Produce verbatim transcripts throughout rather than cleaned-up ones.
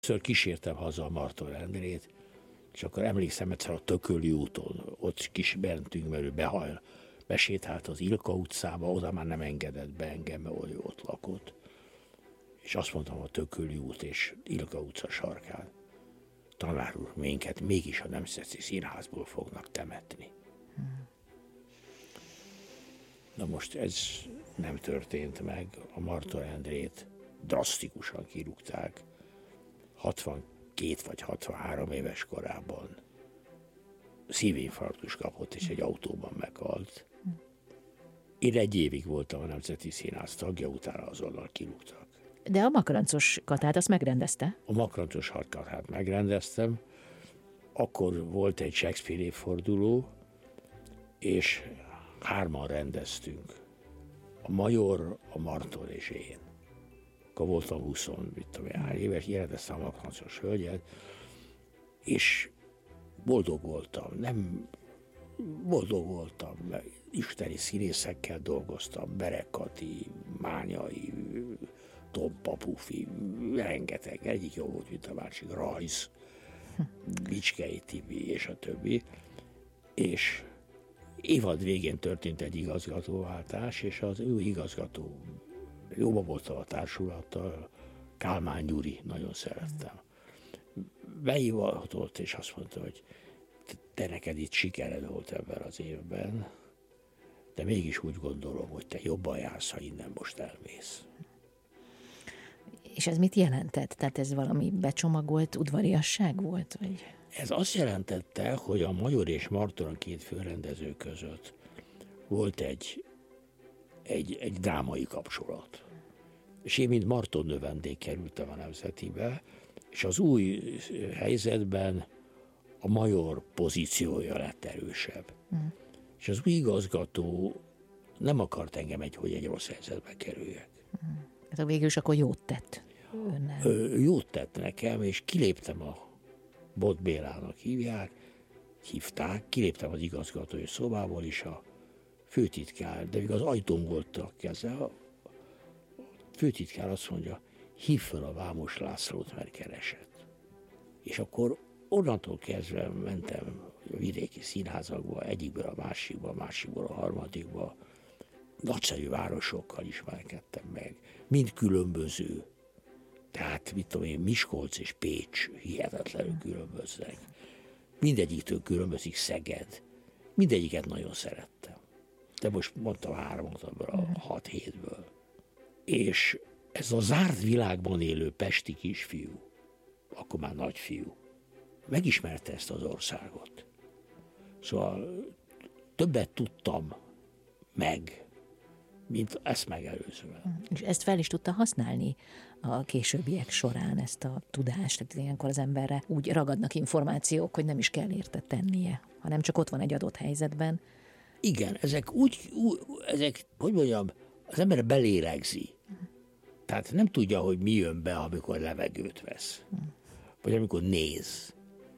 Ször kísértem haza a Marton Endrét, és akkor emlékszem egyszer a Tököli úton, ott kis bentünk, mert ő behajl, besétált az Ilka utcába, oda már nem engedett be engem, mert ő ott lakott. És azt mondtam a Tököli út és Ilka utca sarkán, tanár úr, minket mégis a Nemzeti Színházból fognak temetni. Hmm. Na most ez nem történt meg, a Marton Endrét drasztikusan kirúgták, hatvankét vagy hatvanhárom éves korában szívinfarktus kapott, és egy autóban meghalt. Én egy évig voltam a Nemzeti Színház tagja, utána azonnal kirúgtak. De a Makrancos Katát azt megrendezte? A Makrancos Katát megrendeztem. Akkor volt egy Shakespeare évforduló, és hárman rendeztünk. A Major, a Marton és én. Akkor voltam húsz, mit tudom én, hány éves, jelenteztem a Makrancos hölgyet, és boldog voltam, nem boldog voltam, mert isteni színészekkel dolgoztam, Berek Kati, Mányai, Tompa Pufi, rengeteg, egyik jó volt, mint a másik, Rajz, Bicskei Tibi és a többi, és évad végén történt egy igazgatóváltás, és az ő igazgató, jóban voltam a társulattal, Kálmán Gyuri, nagyon szerettem. Behivatott, és azt mondta, hogy te neked itt sikered volt ebben az évben, de mégis úgy gondolom, hogy te jobban jársz, ha innen most elmész. És ez mit jelentett? Tehát ez valami becsomagolt udvariasság volt? Vagy? Ez azt jelentette, hogy a Major és Marton, a két főrendező között volt egy, egy, egy drámai kapcsolat. És én, mint Marton növendék kerültem a Nemzetibe, és az új helyzetben a Major pozíciója lett erősebb. Mm. És az új igazgató nem akart engem egy, hogy egy rossz helyzetbe kerüljek. Mm. Hát végül is akkor jót tett önnel. Ö, jót tett nekem, és kiléptem a Bot Bélának hívják, hívták, kiléptem az igazgatói szobából is, a főtitkár, de még az ajtón volt a keze, a főtitkár azt mondja, hív fel a Vámos Lászlót, mert keresett. És akkor onnantól kezdve mentem a vidéki színházakba, egyikből a másikba, a másikból a harmadikba. Nagyszerű városokkal ismerkedtem meg, mind különböző. Tehát, mit tudom én, Miskolc és Pécs hihetetlenül különböznek. Mindegyiktől különbözik Szeged. Mindegyiket nagyon szerettem. De most mondtam háromot abból a hat-hétből. És ez a zárt világban élő pesti kisfiú, akkor már nagyfiú, megismerte ezt az országot. Szóval többet tudtam meg, mint ezt megelőzően. És ezt fel is tudta használni a későbbiek során, ezt a tudást, tehát ilyenkor az emberre úgy ragadnak információk, hogy nem is kell érte tennie, hanem csak ott van egy adott helyzetben. Igen, ezek úgy, úgy ezek, hogy mondjam, az ember belélegzi. Tehát nem tudja, hogy mi jön be, amikor levegőt vesz. Vagy amikor néz.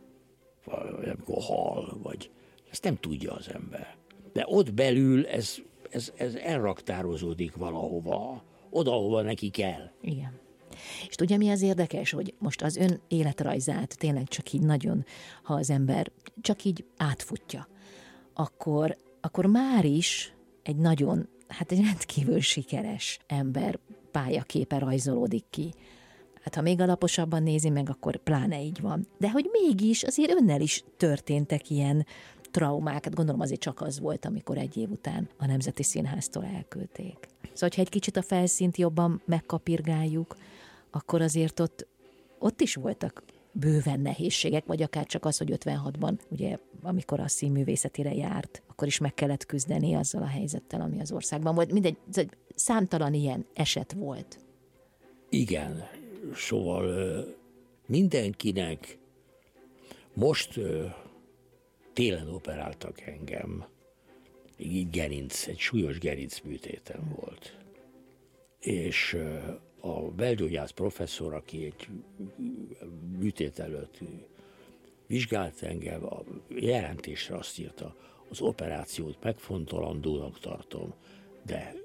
Vagy amikor hal, vagy ezt nem tudja az ember. De ott belül ez, ez, ez elraktározódik valahova, oda, hova neki kell. Igen. És tudja, mi az érdekes, hogy most az ön életrajzát tényleg csak így nagyon, ha az ember csak így átfutja, akkor, akkor már is egy nagyon, hát egy rendkívül sikeres ember pályaképe rajzolódik ki. Hát ha még alaposabban nézi meg, akkor pláne így van. De hogy mégis azért önnel is történtek ilyen traumák, hát gondolom azért csak az volt, amikor egy év után a Nemzeti Színháztól elküldték. Szóval, hogyha egy kicsit a felszínt jobban megkapirgáljuk, akkor azért ott, ott is voltak bőven nehézségek, vagy akár csak az, hogy ötvenhatban, ugye, amikor a színművészetire járt, akkor is meg kellett küzdeni azzal a helyzettel, ami az országban volt. Mindegy, számtalan ilyen eset volt. Igen, szóval mindenkinek most télen operáltak engem, így gerinc, egy súlyos gerincműtétem volt. És a belgyógyász professzor, aki egy műtét előtt vizsgált engem, a jelentésre azt írta, az operációt megfontolandónak tartom, de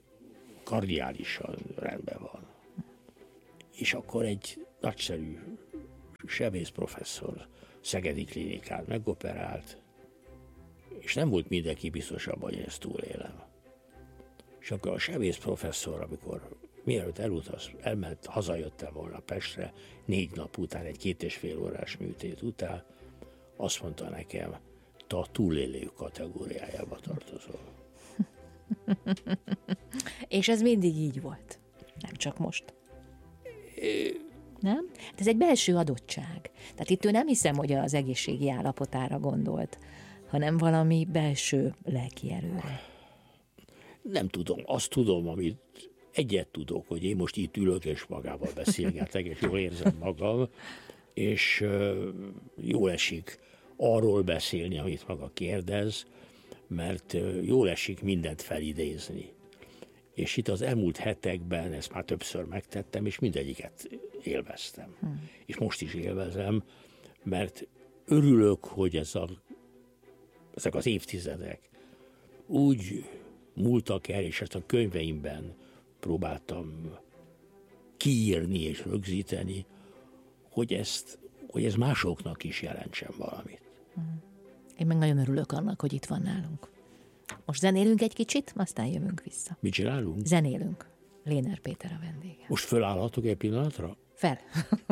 kardiálisan rendben van. És akkor egy nagyszerű sebész professzor szegedi klinikán megoperált, és nem volt mindenki biztos abban, hogy ezt túlélem. És akkor a sebész professzor, amikor mielőtt elutaz, elment, hazajöttem volna Pestre, négy nap után, egy két és fél órás műtét után, azt mondta nekem, te a túlélő kategóriájába tartozol. És ez mindig így volt. Nem csak most. Nem? Ez egy belső adottság. Tehát itt ő nem hiszem, hogy az egészségi állapotára gondolt, hanem valami belső lelki erőre. Nem tudom, azt tudom, amit egyet tudok, hogy én most itt ülök és magával beszélgetek, és jól érzem magam, és jól esik arról beszélni, amit maga kérdez, mert jól esik mindent felidézni. És itt az elmúlt hetekben ezt már többször megtettem, és mindegyiket élveztem. Hmm. És most is élvezem, mert örülök, hogy ez a, ezek az évtizedek úgy múltak el, és ezt a könyveimben próbáltam kiírni és rögzíteni, hogy, ezt, hogy ez másoknak is jelentsen valamit. Hmm. Én meg nagyon örülök annak, hogy itt van nálunk. Most zenélünk egy kicsit, aztán jövünk vissza. Mit csinálunk? Zenélünk. Léner Péter a vendége. Most fölállhatok egy pillanatra? Fel.